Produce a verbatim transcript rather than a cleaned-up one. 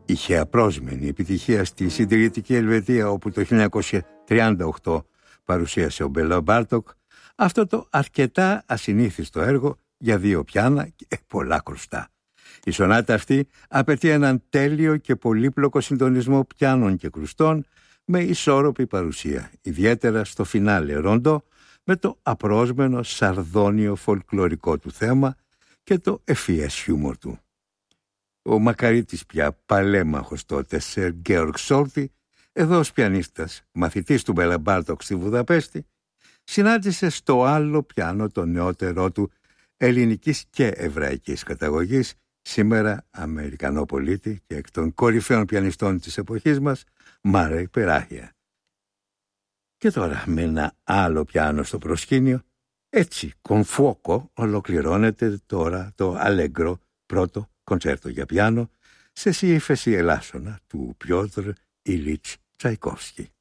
είχε απρόσμενη επιτυχία στη συντηρητική Ελβετία, όπου το χίλια εννιακόσια τριάντα οκτώ παρουσίασε ο Μπέλα Μπάρτοκ αυτό το αρκετά ασυνήθιστο έργο για δύο πιάνα και πολλά κρουστά. Η σονάτα αυτή απαιτεί έναν τέλειο και πολύπλοκο συντονισμό πιάνων και κρουστών με ισόρροπη παρουσία, ιδιαίτερα στο φινάλε ρόντο, με το απρόσμενο σαρδόνιο φολκλωρικό του θέμα και το ευφυές χιούμορ του. Ο μακαρίτης πια παλέμαχος τότε Σερ Γκέοργκ Σόλτι, εδώ ως πιανίστας, μαθητής του Μπέλα Μπάρτοκ στη Βουδαπέστη, συνάντησε στο άλλο πιάνο τον νεότερό του ελληνικής και εβραϊκής καταγωγής, σήμερα Αμερικανό πολίτη και εκ των κορυφαίων πιανιστών της εποχής μας, Μάρεϊ Περάχια. Και τώρα με ένα άλλο πιάνο στο προσκήνιο, έτσι κομφόκο ολοκληρώνεται τώρα το αλέγκρο πρώτο κοντσέρτο για πιάνο σε σύμφεση ελάσσονα του Πιότρ Ιλίτς Τσαϊκόφσκι.